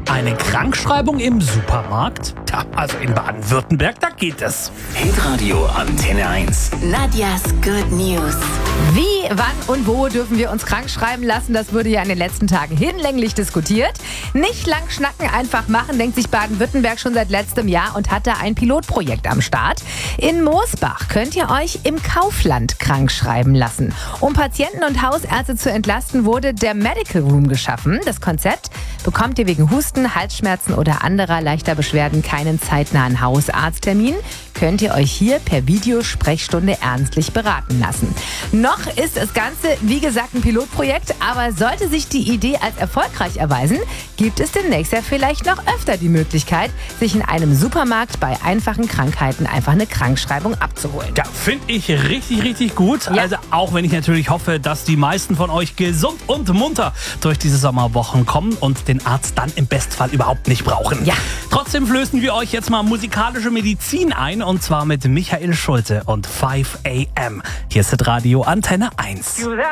Eine Krankschreibung im Supermarkt? Ja, also in Baden-Württemberg, da geht es. Hitradio Antenne 1. Nadjas Good News. Wie, wann und wo dürfen wir uns krank schreiben lassen? Das wurde ja in den letzten Tagen hinlänglich diskutiert. Nicht lang schnacken, einfach machen, denkt sich Baden-Württemberg schon seit letztem Jahr und hat da ein Pilotprojekt am Start. In Moosbach könnt ihr euch im Kaufland krank schreiben lassen. Um Patienten und Hausärzte zu entlasten, wurde der Medical Room geschaffen. Das Konzept: bekommt ihr wegen Husten, Halsschmerzen oder anderer leichter Beschwerden keinen zeitnahen Hausarzttermin, könnt ihr euch hier per Videosprechstunde ernstlich beraten lassen. Noch ist das Ganze, wie gesagt, ein Pilotprojekt, aber sollte sich die Idee als erfolgreich erweisen, gibt es demnächst ja vielleicht noch öfter die Möglichkeit, sich in einem Supermarkt bei einfachen Krankheiten einfach eine Krankschreibung abzuholen. Ja, finde ich richtig, richtig gut. Ja. Also auch wenn ich natürlich hoffe, dass die meisten von euch gesund und munter durch diese Sommerwochen kommen und den Arzt dann im Bestfall überhaupt nicht brauchen. Ja. Trotzdem flößen wir euch jetzt mal musikalische Medizin ein, und zwar mit Michael Schulte und 5 AM. Hier ist Radio Antenne 1.